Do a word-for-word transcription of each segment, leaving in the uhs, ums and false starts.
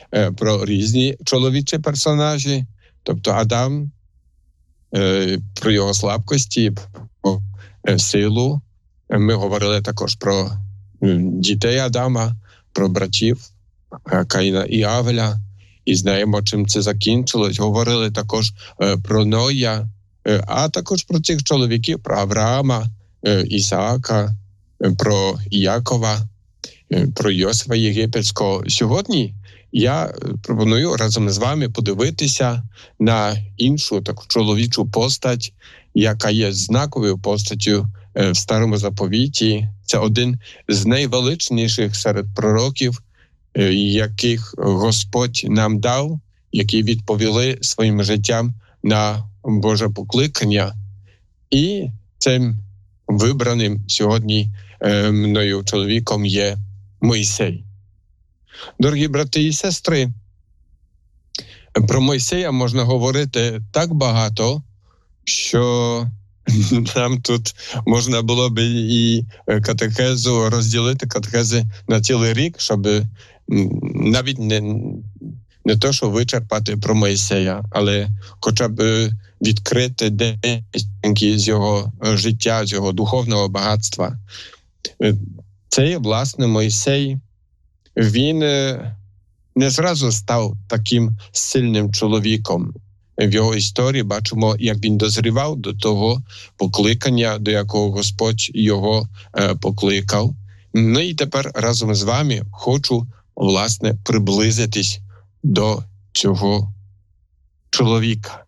про різні чоловічі персонажі, тобто Адам, про його слабкості, про силу. Ми говорили також про дітей Адама, про братів Каїна і Авеля, і знаємо, чим це закінчилось. Говорили також про Ноя, а також про цих чоловіків, про Авраама, Ісаака, про Якова, про Йосифа Єгипетського. Сьогодні я пропоную разом з вами подивитися на іншу таку чоловічу постать, яка є знаковою постаттю в Старому Заповіті. Це один з найвеличніших серед пророків, яких Господь нам дав, які відповіли своїм життям на Боже покликання. І цим вибраним сьогодні мною чоловіком є Мойсей. Дорогі брати і сестри, про Мойсея можна говорити так багато, що нам тут можна було б і катехезу розділити, катехези на цілий рік, щоб навіть не, не то, що вичерпати про Мойсея, але хоча б відкрити деякі з його життя, з його духовного багатства. Це є, власне, Мойсей. Він не зразу став таким сильним чоловіком. В його історії бачимо, як він дозрівав до того покликання, до якого Господь його е, покликав. Ну і тепер разом з вами хочу, власне, приблизитись до цього чоловіка.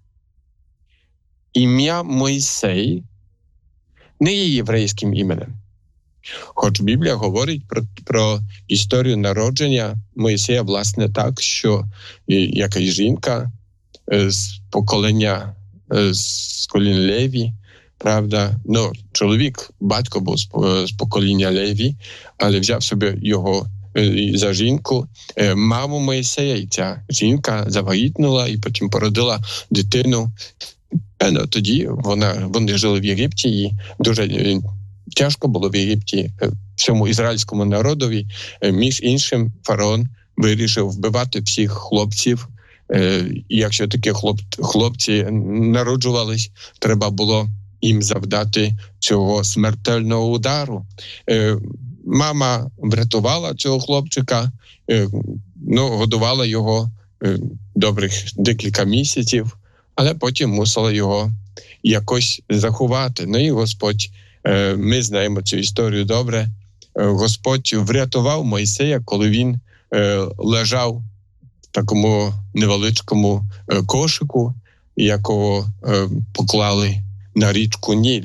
Ім'я Мойсей не є єврейським іменем. Хоч Біблія говорить про, про історію народження Мойсея, власне, так, що якась жінка з покоління, з колін Леві, правда, ну, чоловік, батько був з покоління Леві, але взяв собі його за жінку, маму Мойсея, і ця жінка завагітнула і потім породила дитину. Ну, тоді вона, вони жили в Єгипті, і дуже тяжко було в Єгипті всьому ізраїльському народові. Між іншим, фараон вирішив вбивати всіх хлопців. І якщо такі хлоп, хлопці народжувались, треба було їм завдати цього смертельного удару. Мама врятувала цього хлопчика, ну, годувала його добрих декілька місяців, але потім мусила його якось заховати. Ну і Господь, ми знаємо цю історію добре, Господь врятував Мойсея, коли він лежав в такому невеличкому кошику, якого поклали на річку Ніль.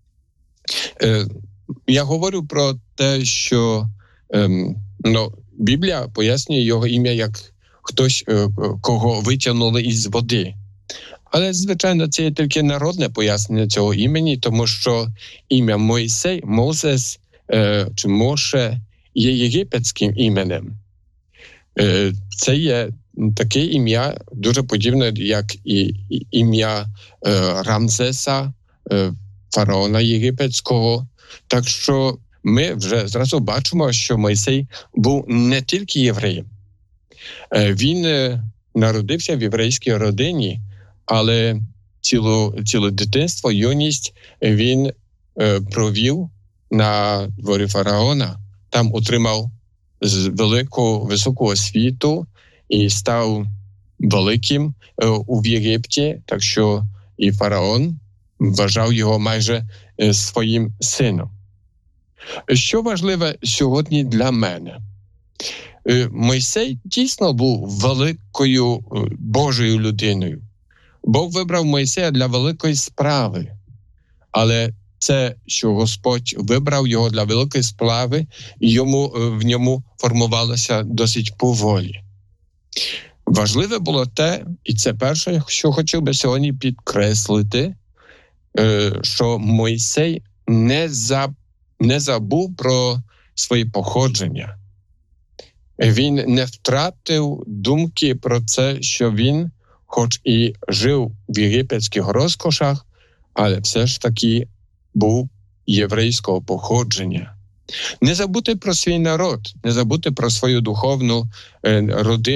Я говорю про те, що ну, Біблія пояснює його ім'я як хтось, кого витягнули із води. Але, звичайно, це є тільки народне пояснення цього імені, тому що ім'я Мойсей, Мозес чи Моше є єгипетським іменем. Це є таке ім'я, дуже подібне, як і ім'я Рамзеса, фараона єгипетського. Так що ми вже зразу бачимо, що Мойсей був не тільки євреєм. Він народився в єврейській родині, але цілу, ціле дитинство, юність він е, провів на дворі фараона. Там отримав велику, високу освіту і став великим е, у Єгипті, так що і фараон вважав його майже е, своїм сином. Що важливе сьогодні для мене? Е, Мойсей дійсно був великою Божою людиною. Бог вибрав Мойсея для великої справи, але це, що Господь вибрав його для великої справи, йому, в ньому формувалося досить поволі. Важливе було те, і це перше, що хотів би сьогодні підкреслити, що Мойсей не, за, не забув про своє походження. Він не втратив думки про це, що він хоч і жив в єгипетських розкошах, але все ж таки був єврейського походження. Не забути про свій народ, не забути про свою духовну родину,